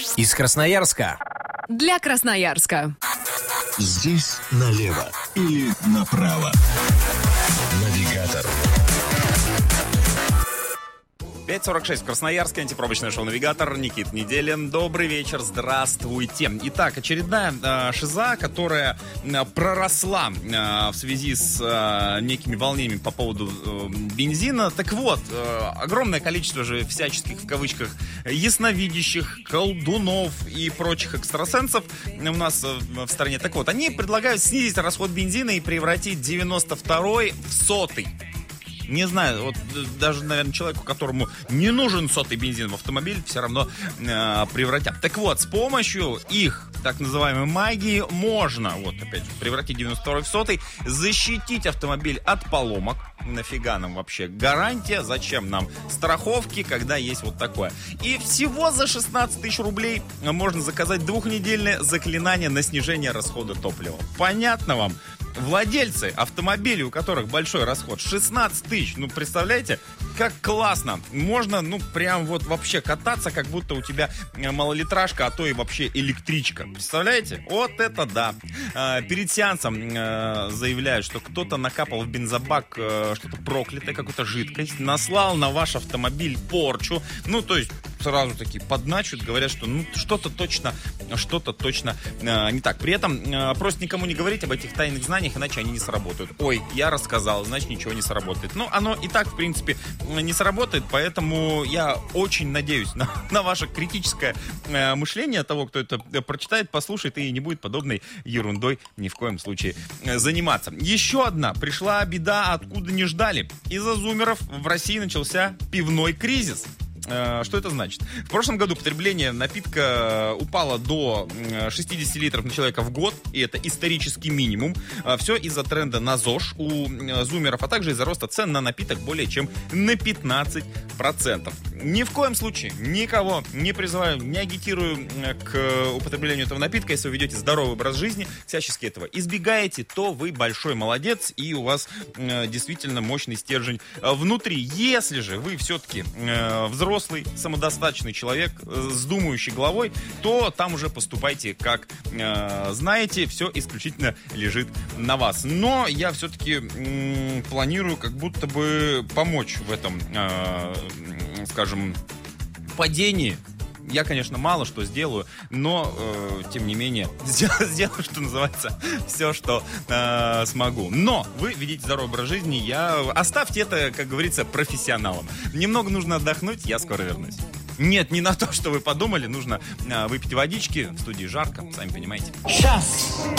Из Красноярска. Для Красноярска. Здесь налево или направо. Навигатор. 5:46 в Красноярске, антипробочное шоу «Навигатор», Никит Неделин. Добрый вечер, здравствуйте. Итак, очередная шиза, которая проросла в связи с некими волнениями по поводу бензина. Так вот, огромное количество же всяческих, в кавычках, ясновидящих, колдунов и прочих экстрасенсов у нас в стране. Так вот, они предлагают снизить расход бензина и превратить 92-й в 100-й. Не знаю, вот даже, наверное, человеку, которому не нужен 100-й бензин в автомобиль, все равно превратят. Так вот, с помощью их так называемой магии можно, вот опять же, превратить 92-й в 100-й, защитить автомобиль от поломок. Нафига нам вообще гарантия? Зачем нам страховки, когда есть вот такое? И всего за 16 тысяч рублей можно заказать двухнедельное заклинание на снижение расхода топлива. Понятно вам? Владельцы автомобилей, у которых большой расход, 16 тысяч. Ну, представляете, как классно. Можно, прям вот вообще кататься, как будто у тебя малолитражка, а то и вообще электричка. Представляете? Вот это да. Перед сеансом заявляют, что кто-то накапал в бензобак что-то проклятое, какую-то жидкость, наслал на ваш автомобиль порчу. То есть сразу такие подначут, говорят, что что-то точно не так. При этом просят никому не говорить об этих тайных знаниях, иначе они не сработают. Ой, я рассказал, значит ничего не сработает. Оно и так, в принципе, не сработает, поэтому я очень надеюсь на ваше критическое мышление того, кто это прочитает, послушает и не будет подобной ерундой ни в коем случае заниматься. Еще одна пришла беда, откуда не ждали. Из-за зумеров в России начался пивной кризис. Что это значит? В прошлом году потребление напитка упало до 60 литров на человека в год, и это исторический минимум. Все из-за тренда на ЗОЖ у зумеров, а также из-за роста цен на напиток более чем на 15%. Ни в коем случае никого не призываю, не агитирую к употреблению этого напитка. Если вы ведете здоровый образ жизни, всячески этого избегаете, то вы большой молодец, и у вас действительно мощный стержень внутри. Если же вы все-таки взрослый, самодостаточный человек с думающей головой, то там уже поступайте как знаете, все исключительно лежит на вас. Но я все-таки планирую как будто бы помочь в этом, скажем, падении. Я, конечно, мало что сделаю, но, тем не менее, сделаю, что называется, все, что смогу. Но вы ведите здоровый образ жизни, оставьте это, как говорится, профессионалам. Немного нужно отдохнуть, я скоро вернусь. Нет, не на то, что вы подумали, нужно выпить водички, в студии жарко, сами понимаете. Сейчас!